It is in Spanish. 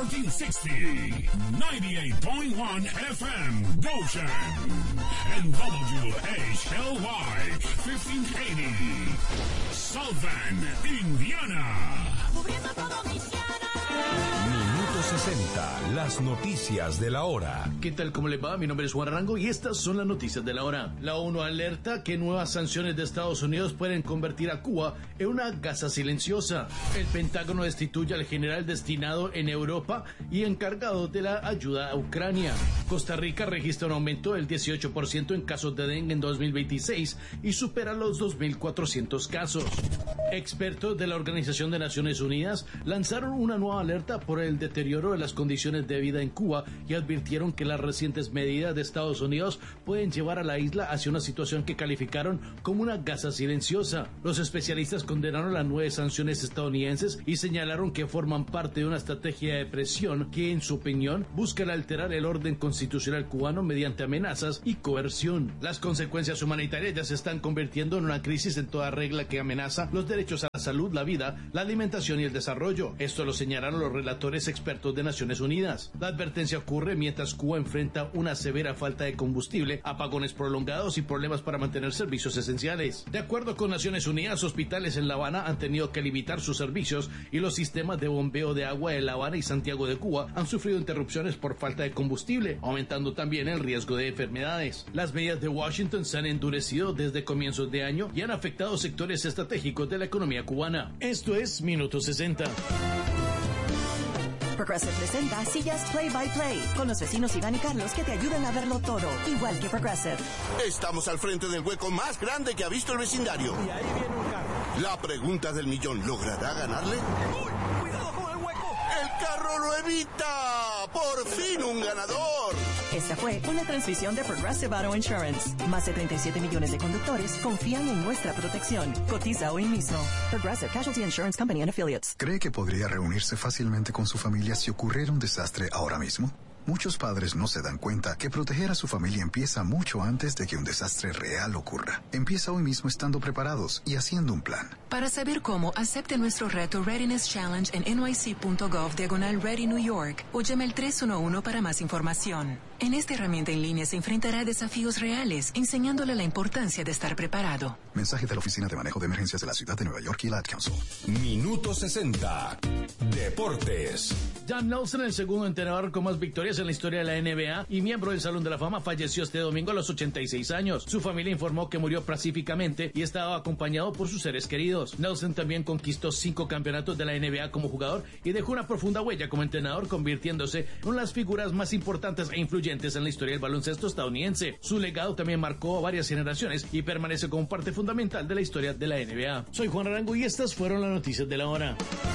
1460, 98.1 FM, Goshen, and WHLY 1580, South Bend, Indiana. Minuto 60, las noticias de la hora. ¿Qué tal? ¿Cómo le va? Mi nombre es Juan Arango y estas son las noticias de la hora. La ONU alerta que nuevas sanciones de Estados Unidos pueden convertir a Cuba en una gasa silenciosa. El Pentágono destituye al general destinado en Europa y encargado de la ayuda a Ucrania. Costa Rica registra un aumento del 18% en casos de dengue en 2026 y supera los 2.400 casos. Expertos de la Organización de Naciones Unidas lanzaron una nueva alerta por el deterioro de las condiciones de vida en Cuba y advirtieron que las recientes medidas de Estados Unidos pueden llevar a la isla hacia una situación que calificaron como una gasa silenciosa. Los especialistas condenaron las 9 sanciones estadounidenses y señalaron que forman parte de una estrategia de presión que, en su opinión, busca alterar el orden constitucional cubano mediante amenazas y coerción. Las consecuencias humanitarias ya se están convirtiendo en una crisis en toda regla que amenaza los derechos a la salud, la vida, la alimentación y el desarrollo. Esto lo señalaron los relatores expertos de Naciones Unidas. La advertencia ocurre mientras Cuba enfrenta una severa falta de combustible, apagones prolongados y problemas para mantener servicios esenciales. De acuerdo con Naciones Unidas, hospitales en La Habana han tenido que limitar sus servicios y los sistemas de bombeo de agua de La Habana y Santiago de Cuba han sufrido interrupciones por falta de combustible, aumentando también el riesgo de enfermedades. Las medidas de Washington se han endurecido desde comienzos de año y han afectado sectores estratégicos de la economía cubana. Esto es Minuto 60. Progressive presenta sillas Play by Play con los vecinos Iván y Carlos que te ayudan a verlo todo, igual que Progressive. Estamos al frente del hueco más grande que ha visto el vecindario. Y ahí viene un carro. La pregunta del millón, ¿logrará ganarle? ¡Uy! ¡Cuidado con el hueco! ¡El carro lo evita! ¡Por fin un ganador! Esta fue una transmisión de Progressive Auto Insurance. Más de 37 millones de conductores confían en nuestra protección. Cotiza hoy mismo. Progressive Casualty Insurance Company and Affiliates. ¿Cree que podría reunirse fácilmente con su familia si ocurriera un desastre ahora mismo? Muchos padres no se dan cuenta que proteger a su familia empieza mucho antes de que un desastre real ocurra. Empieza hoy mismo estando preparados y haciendo un plan. Para saber cómo, acepte nuestro reto Readiness Challenge en nyc.gov/Ready New York o llame al 311 para más información. En esta herramienta en línea se enfrentará a desafíos reales, enseñándole la importancia de estar preparado. Mensaje de la Oficina de Manejo de Emergencias de la Ciudad de Nueva York y la Ad Council. Minuto 60, Deportes. John Nelson, el segundo entrenador con más victorias en la historia de la NBA y miembro del Salón de la Fama, falleció este domingo a los 86 años. Su familia informó que murió pacíficamente y estaba acompañado por sus seres queridos. Nelson también conquistó 5 campeonatos de la NBA como jugador y dejó una profunda huella como entrenador, convirtiéndose en una de las figuras más importantes e influyentes en la historia del baloncesto estadounidense. Su legado también marcó a varias generaciones y permanece como parte fundamental de la historia de la NBA. Soy Juan Arango y estas fueron las noticias de la hora.